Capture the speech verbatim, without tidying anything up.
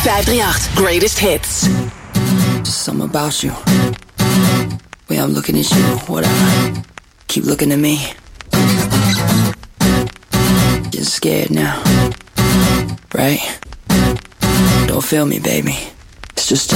vijf drie acht Greatest Hits. Just something about you. Way I'm looking at you, whatever. Keep looking at me. Getting scared now. Right? Don't feel me, baby. It's just